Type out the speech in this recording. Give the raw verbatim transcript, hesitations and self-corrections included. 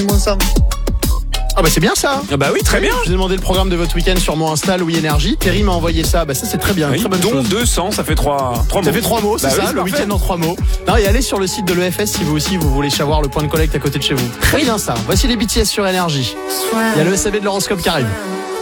moins ça. Ah bah c'est bien ça. Ah bah oui, très bien. Je vous ai demandé le programme de votre week-end sur mon Insta, Louis Énergie. Terry m'a envoyé ça. Bah ça c'est très bien. Oui, Très bonne dont chose. deux cents, ça fait trois, trois mots. Ça fait trois mots, c'est Bah ça, oui, c'est le parfait. week-end en trois mots. Non, et allez sur le site de l'E F S si vous aussi vous voulez savoir le point de collecte à côté de chez vous. Très bien ça. Voici les B T S sur Énergie. Il y a le S A V de l'horoscope qui arrive.